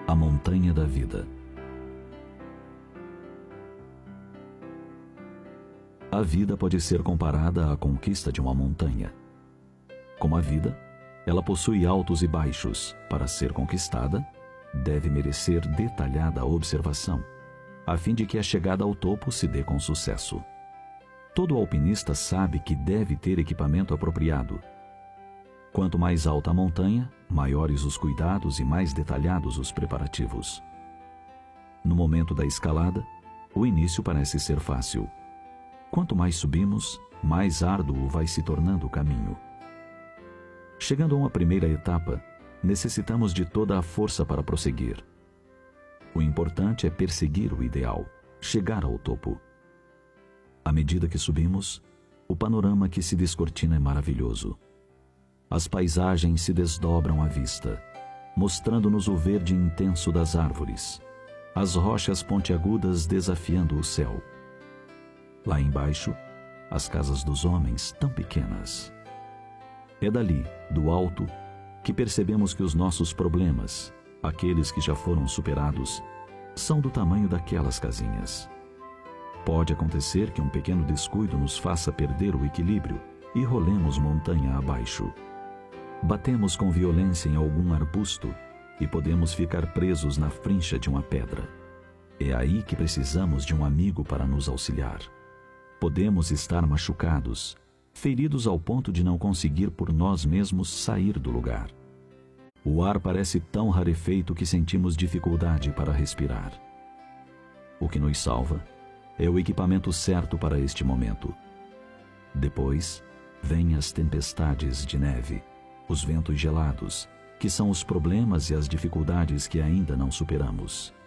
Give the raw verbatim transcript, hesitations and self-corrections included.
A montanha da vida. A vida pode ser comparada à conquista de uma montanha. Como a vida, ela possui altos e baixos. Para ser conquistada, deve merecer detalhada observação, a fim de que a chegada ao topo se dê com sucesso. Todo alpinista sabe que deve ter equipamento apropriado. Quanto mais alta a montanha, maiores os cuidados e mais detalhados os preparativos. No momento da escalada, o início parece ser fácil. Quanto mais subimos, mais árduo vai se tornando o caminho. Chegando a uma primeira etapa, necessitamos de toda a força para prosseguir. O importante é perseguir o ideal, chegar ao topo. À medida que subimos, o panorama que se descortina é maravilhoso. As paisagens se desdobram à vista, mostrando-nos o verde intenso das árvores, as rochas pontiagudas desafiando o céu. Lá embaixo, as casas dos homens tão pequenas. É dali, do alto, que percebemos que os nossos problemas, aqueles que já foram superados, são do tamanho daquelas casinhas. Pode acontecer que um pequeno descuido nos faça perder o equilíbrio e rolemos montanha abaixo. Batemos com violência em algum arbusto e podemos ficar presos na frincha de uma pedra. É aí que precisamos de um amigo para nos auxiliar. Podemos estar machucados, feridos ao ponto de não conseguir por nós mesmos sair do lugar. O ar parece tão rarefeito que sentimos dificuldade para respirar. O que nos salva é o equipamento certo para este momento. Depois, vêm as tempestades de neve, os ventos gelados, que são os problemas e as dificuldades que ainda não superamos.